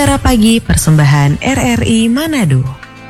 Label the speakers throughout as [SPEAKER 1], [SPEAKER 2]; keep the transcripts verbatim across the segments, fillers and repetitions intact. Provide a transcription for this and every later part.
[SPEAKER 1] Mutiara Pagi persembahan R R I Manado.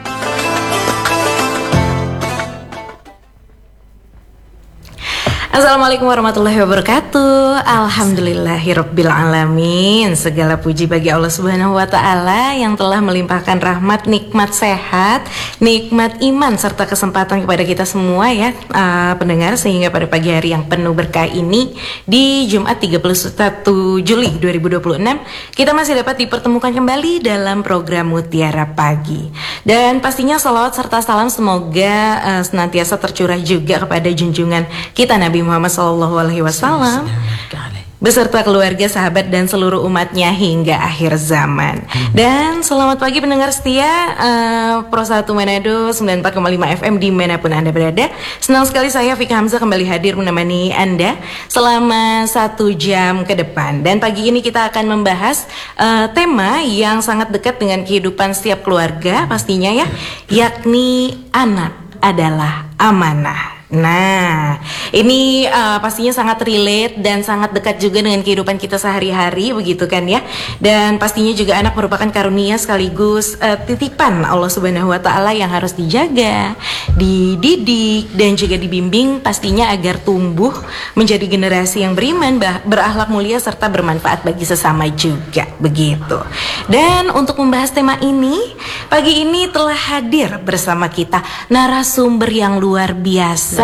[SPEAKER 2] Assalamualaikum warahmatullahi wabarakatuh. Alhamdulillahirabbil alamin. Segala puji bagi Allah Subhanahu wa taala yang telah melimpahkan rahmat, nikmat sehat, nikmat iman serta kesempatan kepada kita semua ya, uh, pendengar, sehingga pada pagi hari yang penuh berkah ini di Jumat tiga puluh satu Juli dua ribu dua puluh enam kita masih dapat dipertemukan kembali dalam program Mutiara Pagi. Dan pastinya salawat serta salam semoga uh, senantiasa tercurah juga kepada junjungan kita Nabi Muhammad Sallallahu Alaihi Wasallam beserta keluarga, sahabat dan seluruh umatnya hingga akhir zaman. Hmm. Dan selamat pagi pendengar setia uh, Pro satu Manado sembilan puluh empat koma lima F M dimanapun Anda berada. Senang sekali saya Fika Hamzah kembali hadir menemani Anda selama satu jam ke depan. Dan pagi ini kita akan membahas uh, tema yang sangat dekat dengan kehidupan setiap keluarga pastinya ya, yakni anak adalah amanah. Nah, ini uh, pastinya sangat relate dan sangat dekat juga dengan kehidupan kita sehari-hari, begitu kan ya. Dan pastinya juga anak merupakan karunia sekaligus uh, titipan Allah Subhanahu wa taala yang harus dijaga, dididik dan juga dibimbing pastinya agar tumbuh menjadi generasi yang beriman, berakhlak mulia serta bermanfaat bagi sesama juga, begitu. Dan untuk membahas tema ini, pagi ini telah hadir bersama kita narasumber yang luar biasa,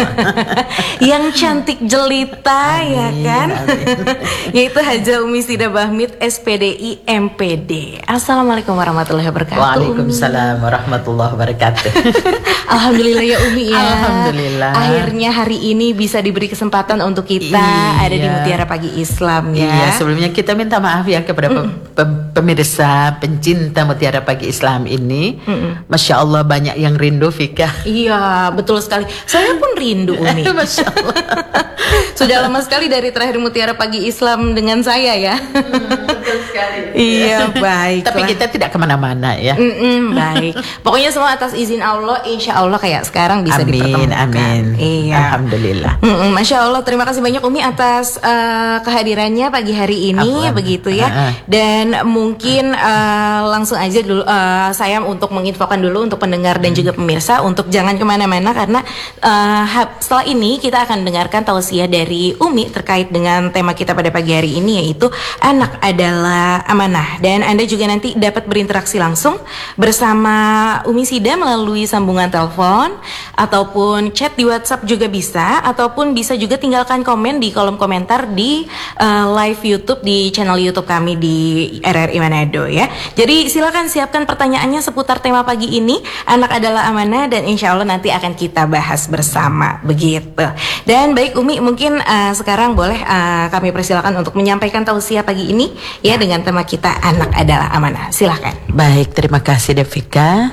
[SPEAKER 2] yang cantik jelita, amin, ya kan, yaitu Haja Umi Sida Bahmid S P D I M P D. Assalamualaikum warahmatullahi wabarakatuh.
[SPEAKER 3] Waalaikumsalam warahmatullahi wabarakatuh.
[SPEAKER 2] Alhamdulillah ya Umi ya.
[SPEAKER 3] Alhamdulillah.
[SPEAKER 2] Akhirnya hari ini bisa diberi kesempatan untuk kita iya. ada di Mutiara Pagi Islam ya.
[SPEAKER 3] Iya, sebelumnya kita minta maaf ya kepada mm. pem- pemirsa pencinta Mutiara Pagi Islam ini. Mm-mm. Masya Allah banyak yang rindu Fika.
[SPEAKER 2] Iya betul sekali. Saya pun rindu Umi.
[SPEAKER 3] Masya Allah.
[SPEAKER 2] Sudah lama sekali dari terakhir Mutiara Pagi Islam dengan saya ya.
[SPEAKER 3] Hmm, betul sekali.
[SPEAKER 2] Iya baik.
[SPEAKER 3] Tapi kita tidak kemana-mana ya.
[SPEAKER 2] Mm-mm, baik. Pokoknya semua atas izin Allah, insya Allah kayak sekarang bisa
[SPEAKER 3] amin,
[SPEAKER 2] dipertemukan.
[SPEAKER 3] Amin.
[SPEAKER 2] Iya.
[SPEAKER 3] Alhamdulillah.
[SPEAKER 2] Mm-mm, Masya Allah. Terima kasih banyak Umi atas uh, kehadirannya pagi hari ini, Apuan. begitu ya. Uh-uh. Dan mungkin uh, langsung aja dulu uh, saya untuk menginfokan dulu untuk pendengar dan juga pemirsa untuk jangan kemana-mana karena uh, setelah ini kita akan dengarkan tausiah dari Umi terkait dengan tema kita pada pagi hari ini, yaitu anak adalah amanah. Dan Anda juga nanti dapat berinteraksi langsung bersama Umi Sida melalui sambungan telepon ataupun chat di WhatsApp juga bisa, ataupun bisa juga tinggalkan komen di kolom komentar di uh, live YouTube di channel YouTube kami di R R I Manado ya. Jadi silakan siapkan pertanyaannya seputar tema pagi ini, anak adalah amanah, dan insya Allah nanti akan kita bahas bersama, begitu. Dan baik Umi, mungkin uh, sekarang boleh uh, kami persilakan untuk menyampaikan tausiah pagi ini ya dengan tema kita anak adalah amanah. Silakan.
[SPEAKER 3] Baik, terima kasih Devika.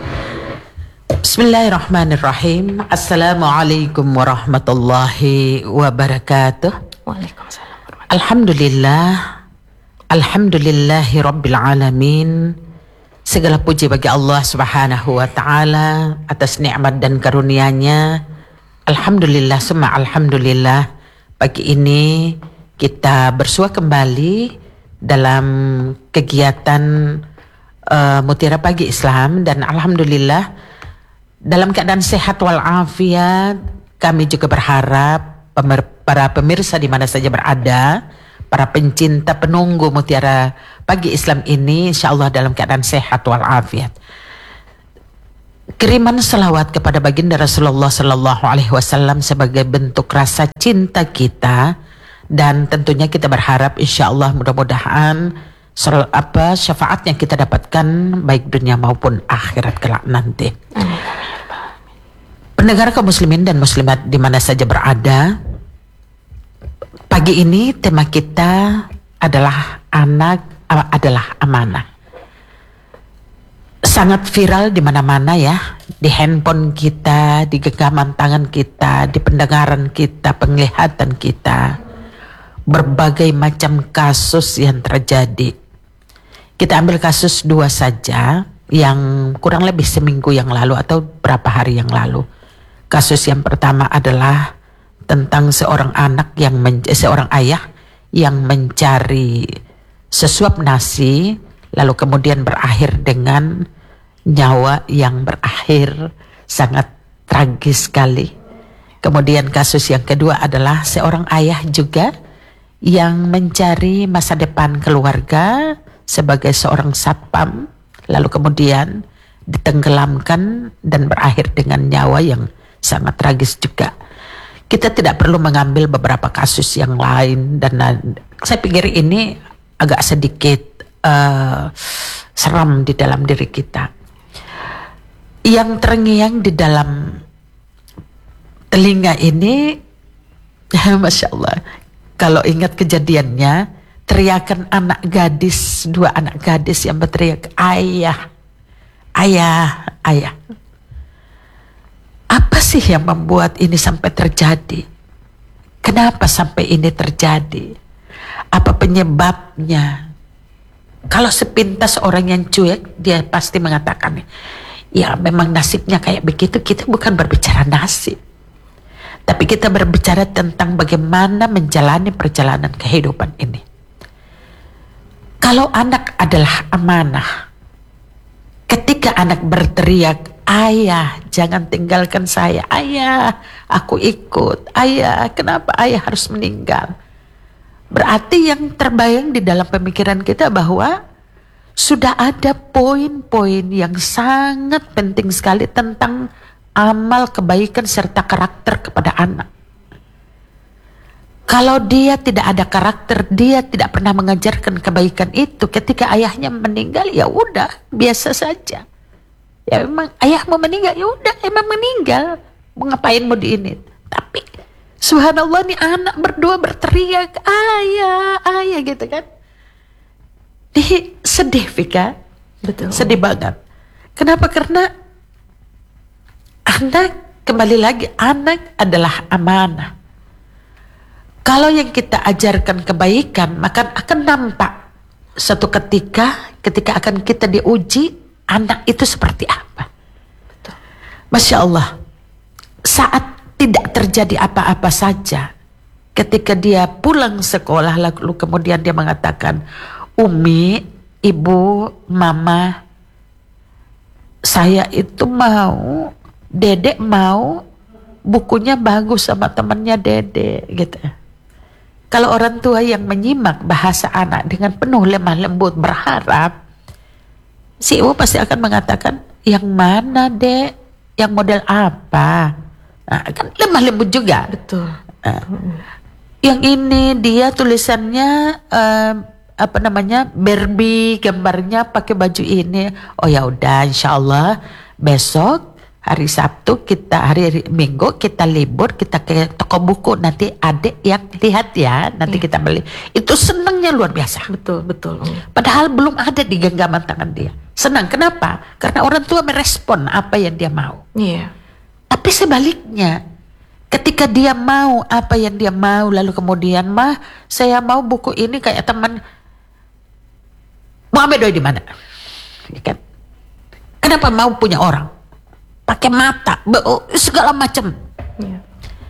[SPEAKER 3] Bismillahirrahmanirrahim. Assalamualaikum warahmatullahi wabarakatuh.
[SPEAKER 2] Waalaikumsalam.
[SPEAKER 3] Alhamdulillah. Alhamdulillahi rabbil alamin. Segala puji bagi Allah Subhanahu wa taala atas nikmat dan karunia-Nya. Alhamdulillah, summa alhamdulillah. Pagi ini kita bersua kembali dalam kegiatan uh, Mutiara Pagi Islam, dan alhamdulillah dalam keadaan sehat walafiat. Kami juga berharap pemer, para pemirsa di mana saja berada, para pencinta penunggu Mutiara Pagi Islam ini insyaallah dalam keadaan sehat walafiat. Kiriman salawat kepada baginda Rasulullah Sallallahu Alaihi Wasallam sebagai bentuk rasa cinta kita, dan tentunya kita berharap insyaallah mudah-mudahan sel- apa syafaat yang kita dapatkan baik dunia maupun akhirat kelak nanti. Pendengar kaum muslimin dan muslimat di mana saja berada, pagi ini tema kita adalah anak adalah amanah. Sangat viral di mana-mana ya, di handphone kita, di genggaman tangan kita, di pendengaran kita, penglihatan kita, berbagai macam kasus yang terjadi. Kita ambil kasus dua saja yang kurang lebih seminggu yang lalu atau berapa hari yang lalu. Kasus yang pertama adalah tentang seorang anak yang men- seorang ayah yang mencari sesuap nasi lalu kemudian berakhir dengan nyawa yang berakhir sangat tragis sekali. Kemudian kasus yang kedua adalah seorang ayah juga yang mencari masa depan keluarga sebagai seorang satpam, lalu kemudian ditenggelamkan dan berakhir dengan nyawa yang sangat tragis juga. Kita tidak perlu mengambil beberapa kasus yang lain, dan saya pikir ini agak sedikit uh, seram di dalam diri kita. Yang terngiang di dalam telinga ini, Masya Allah, kalau ingat kejadiannya, teriakan anak gadis, dua anak gadis yang berteriak, ayah, ayah, ayah. Apa sih yang membuat ini sampai terjadi? Kenapa sampai ini terjadi? Apa penyebabnya? Kalau sepintas orang yang cuek, dia pasti mengatakan, ya memang nasibnya kayak begitu. Kita bukan berbicara nasib, tapi kita berbicara tentang bagaimana menjalani perjalanan kehidupan ini. Kalau anak adalah amanah, ketika anak berteriak, ayah jangan tinggalkan saya, ayah aku ikut, ayah kenapa ayah harus meninggal, berarti yang terbayang di dalam pemikiran kita bahwa sudah ada poin-poin yang sangat penting sekali tentang amal kebaikan serta karakter kepada anak. Kalau dia tidak ada karakter, dia tidak pernah mengajarkan kebaikan itu, ketika ayahnya meninggal, ya udah biasa saja. Ya memang ayah mau meninggal, ya udah emang meninggal, mau ngapain mau di ini. Tapi subhanallah nih anak berdua berteriak ayah, ayah gitu kan. Di sedih Vika,
[SPEAKER 2] Betul.
[SPEAKER 3] sedih banget. Kenapa? Karena anak, kembali lagi, anak adalah amanah. Kalau yang kita ajarkan kebaikan, maka akan nampak suatu ketika, ketika akan kita diuji, anak itu seperti apa.
[SPEAKER 2] Betul.
[SPEAKER 3] Masya Allah, saat tidak terjadi apa-apa saja, ketika dia pulang sekolah, lalu kemudian dia mengatakan, Umi, Ibu, Mama, saya itu mau, Dedek mau bukunya bagus sama temannya Dedek gitu. Kalau orang tua yang menyimak bahasa anak dengan penuh lemah lembut berharap, si ibu pasti akan mengatakan, yang mana Dek, yang model apa, nah, kan lemah lembut juga.
[SPEAKER 2] Betul.
[SPEAKER 3] Nah, yang ini dia tulisannya uh, apa namanya, Barbie, gambarnya pakai baju ini. Oh ya udah, insya Allah besok hari Sabtu kita, hari, hari Minggu kita libur, kita ke toko buku, nanti adik yang lihat ya, nanti
[SPEAKER 2] Iya.
[SPEAKER 3] kita beli. Itu senangnya luar biasa.
[SPEAKER 2] Betul, betul.
[SPEAKER 3] Padahal belum ada di genggaman tangan dia. Senang, kenapa? Karena orang tua merespon apa yang dia mau.
[SPEAKER 2] Iya.
[SPEAKER 3] Tapi sebaliknya, ketika dia mau apa yang dia mau, lalu kemudian, mah saya mau buku ini kayak teman, mau ambil doi di mana? Ya kan? Kenapa mau punya orang? Pakai mata, segala macam.
[SPEAKER 2] Iya.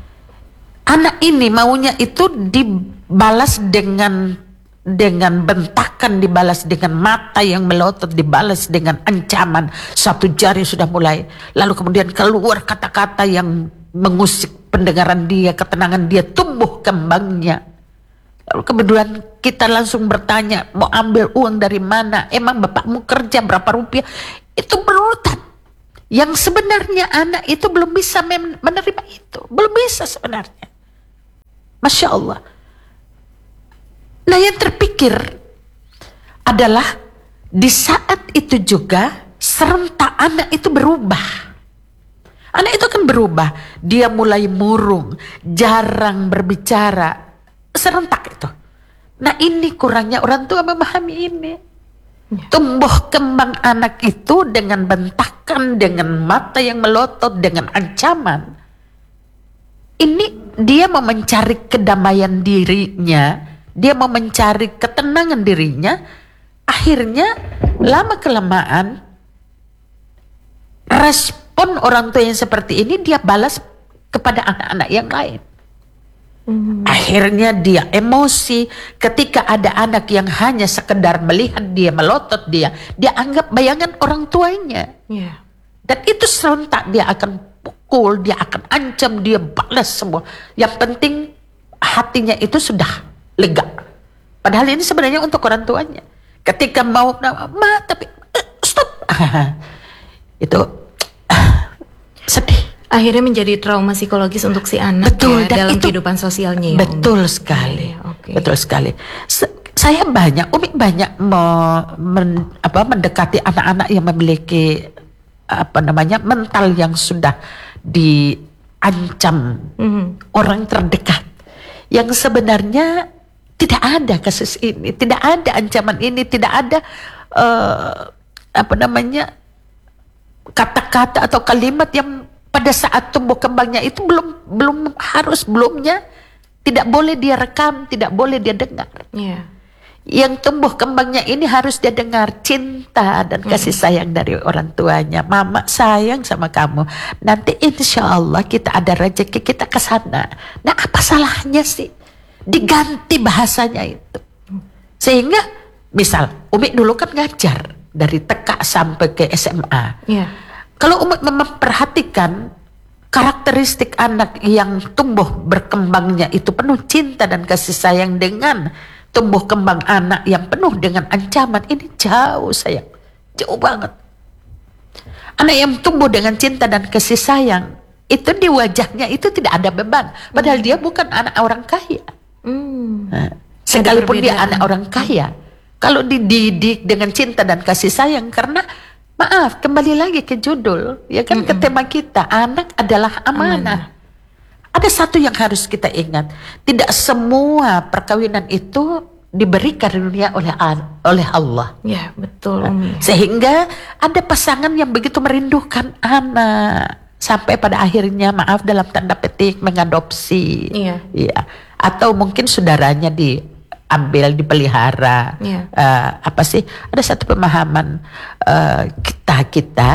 [SPEAKER 3] Anak ini maunya itu dibalas dengan dengan bentakan, dibalas dengan mata yang melotot, dibalas dengan ancaman. Satu jari sudah mulai, lalu kemudian keluar kata-kata yang mengusik pendengaran dia, ketenangan dia, tumbuh kembangnya. Lalu kemudian kita langsung bertanya, mau ambil uang dari mana? Emang bapakmu kerja berapa rupiah? Itu berurutan. Yang sebenarnya anak itu belum bisa menerima itu, belum bisa sebenarnya. Masya Allah. Nah, yang terpikir adalah di saat itu juga serentak anak itu berubah. Anak itu kan berubah, dia mulai murung, jarang berbicara, serentak itu. Nah, ini kurangnya orang tua memahami ini. Tumbuh kembang anak itu dengan bentakan, dengan mata yang melotot, dengan ancaman. Ini dia mau mencari kedamaian dirinya, dia mau mencari ketenangan dirinya. Akhirnya lama kelamaan respon orang tua yang seperti ini dia balas kepada anak-anak yang lain.
[SPEAKER 2] Hmm.
[SPEAKER 3] Akhirnya dia emosi ketika ada anak yang hanya sekedar melihat dia, melotot dia, dia anggap bayangan orang tuanya.
[SPEAKER 2] Ya.
[SPEAKER 3] Dan itu serentak dia akan pukul, dia akan ancam, dia balas semua. Yang penting hatinya itu sudah lega. Padahal ini sebenarnya untuk orang tuanya. Ketika mau, ma tapi uh, stop, itu uh, sedih.
[SPEAKER 2] Akhirnya menjadi trauma psikologis untuk si anak.
[SPEAKER 3] Betul,
[SPEAKER 2] ya,
[SPEAKER 3] dan
[SPEAKER 2] dalam
[SPEAKER 3] itu,
[SPEAKER 2] kehidupan sosialnya ya,
[SPEAKER 3] betul
[SPEAKER 2] Umi.
[SPEAKER 3] sekali,
[SPEAKER 2] Iya, okay.
[SPEAKER 3] betul sekali. Se- saya banyak, Umi banyak me- men- apa, mendekati anak-anak yang memiliki apa namanya mental yang sudah diancam
[SPEAKER 2] Mm-hmm.
[SPEAKER 3] orang terdekat, yang sebenarnya tidak ada kasus ini, tidak ada ancaman ini, tidak ada uh, apa namanya kata-kata atau kalimat yang pada saat tumbuh kembangnya itu belum belum harus belumnya tidak boleh dia rekam, tidak boleh dia dengar.
[SPEAKER 2] Yeah.
[SPEAKER 3] Yang tumbuh kembangnya ini harus dia dengar cinta dan kasih sayang dari orang tuanya. Mama sayang sama kamu. Nanti insya Allah kita ada rezeki kita ke sana. Nah, apa salahnya sih diganti bahasanya itu? Sehingga misal Umi dulu kan ngajar dari T K sampai ke S M A.
[SPEAKER 2] Yeah.
[SPEAKER 3] Kalau umat memperhatikan karakteristik anak yang tumbuh berkembangnya itu penuh cinta dan kasih sayang dengan tumbuh kembang anak yang penuh dengan ancaman, ini jauh sayang, jauh banget. Anak yang tumbuh dengan cinta dan kasih sayang itu di wajahnya itu tidak ada beban, padahal dia bukan anak orang kaya.
[SPEAKER 2] Hmm.
[SPEAKER 3] Nah, sekalipun dia
[SPEAKER 2] perbedaan.
[SPEAKER 3] anak orang kaya, kalau dididik dengan cinta dan kasih sayang, karena maaf, kembali lagi ke judul, ya kan, ke tema kita, anak adalah amanah.
[SPEAKER 2] Amanah.
[SPEAKER 3] Ada satu yang harus kita ingat, tidak semua perkawinan itu diberi karunia oleh oleh Allah.
[SPEAKER 2] Ya, betul, Umi.
[SPEAKER 3] Sehingga ada pasangan yang begitu merindukan anak sampai pada akhirnya, maaf dalam tanda petik, mengadopsi.
[SPEAKER 2] Iya.
[SPEAKER 3] Iya. Atau mungkin saudaranya diambil, dipelihara.
[SPEAKER 2] Iya.
[SPEAKER 3] Eh, apa sih? Ada satu pemahaman eh, kita kita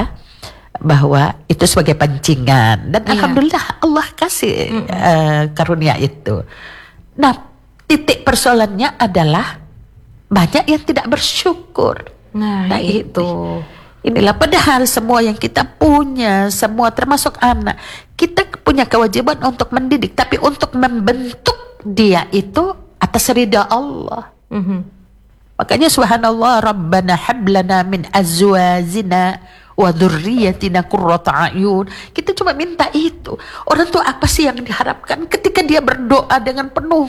[SPEAKER 3] bahwa itu sebagai pancingan, dan
[SPEAKER 2] Iya.
[SPEAKER 3] alhamdulillah Allah kasih eh, karunia itu. Nah, titik persoalannya adalah banyak yang tidak bersyukur.
[SPEAKER 2] Nah,
[SPEAKER 3] Nah,
[SPEAKER 2] itu.
[SPEAKER 3] Inilah padahal semua yang kita punya, semua termasuk anak, kita punya kewajiban untuk mendidik, tapi untuk membentuk dia itu atas ridha Allah.
[SPEAKER 2] Mhm.
[SPEAKER 3] Makanya subhanallah, Rabbana hablana min azwajina wa dzurriyyatina qurrata a'yun. Kita cuma minta itu. Orang tua apa sih yang diharapkan ketika dia berdoa dengan penuh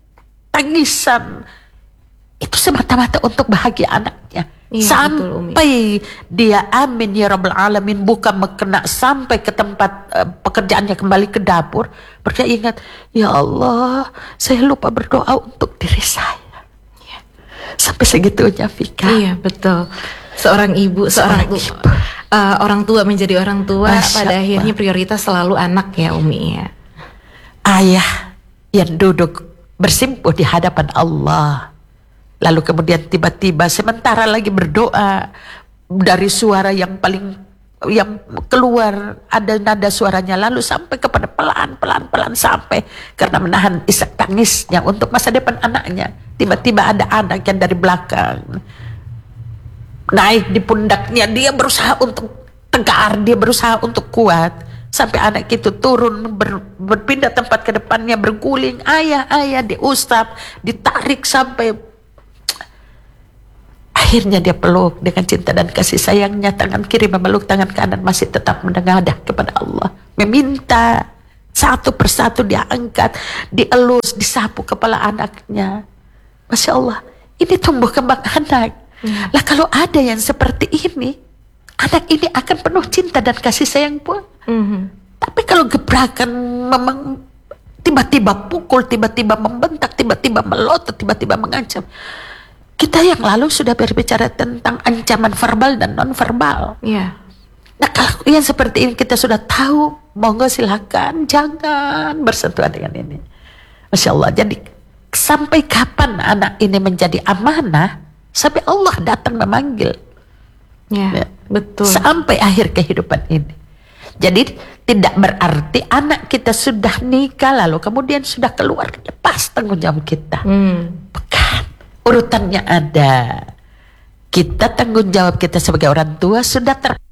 [SPEAKER 3] tangisan? Itu semata-mata untuk bahagia anaknya.
[SPEAKER 2] Iya, betul, Umi.
[SPEAKER 3] Sampai dia amin ya rabbal alamin, bukan kena sampai ke tempat uh, pekerjaannya, kembali ke dapur, berarti ingat, ya Allah, saya lupa berdoa untuk diri saya. Ya. Sampai segitunya, Vika.
[SPEAKER 2] Iya, betul. Seorang ibu, seorang,
[SPEAKER 3] Seorang
[SPEAKER 2] tu-
[SPEAKER 3] ibu.
[SPEAKER 2] uh, orang tua menjadi orang tua,
[SPEAKER 3] Masya
[SPEAKER 2] pada
[SPEAKER 3] Allah.
[SPEAKER 2] akhirnya prioritas selalu anak ya, Umi ya.
[SPEAKER 3] Ayah yang duduk bersimpuh di hadapan Allah, lalu kemudian tiba-tiba sementara lagi berdoa, dari suara yang paling yang keluar ada nada suaranya, lalu sampai kepada pelan-pelan-pelan sampai karena menahan isak tangisnya untuk masa depan anaknya, tiba-tiba ada anak yang dari belakang naik di pundaknya, dia berusaha untuk tegar, dia berusaha untuk kuat, sampai anak itu turun, ber, berpindah tempat ke depannya, berguling, ayah, ayah, diusap, ditarik sampai akhirnya dia peluk dengan cinta dan kasih sayangnya. Tangan kiri memeluk, tangan kanan masih tetap menengadah kepada Allah, meminta. Satu persatu dia angkat, dielus, disapu kepala anaknya. Masya Allah, ini tumbuh kembang anak. Hmm. Lah kalau ada yang seperti ini, anak ini akan penuh cinta dan kasih sayang pun.
[SPEAKER 2] Mhm.
[SPEAKER 3] Tapi kalau gebrakan, memang tiba-tiba pukul, tiba-tiba membentak, tiba-tiba melotot, tiba-tiba mengancam. Kita yang lalu sudah berbicara tentang ancaman verbal dan non-verbal.
[SPEAKER 2] Iya.
[SPEAKER 3] Nah kalau yang seperti ini kita sudah tahu, monggo silakan, jangan bersentuhan dengan ini. Masya Allah, jadi sampai kapan anak ini menjadi amanah? Sampai Allah datang memanggil.
[SPEAKER 2] Ya,
[SPEAKER 3] Ya.
[SPEAKER 2] betul.
[SPEAKER 3] Sampai akhir kehidupan ini. Jadi tidak berarti anak kita sudah nikah lalu kemudian sudah keluar, lepas tanggung jawab kita.
[SPEAKER 2] Hmm.
[SPEAKER 3] Bukan. Urutannya ada. Kita tanggung jawab kita sebagai orang tua sudah ter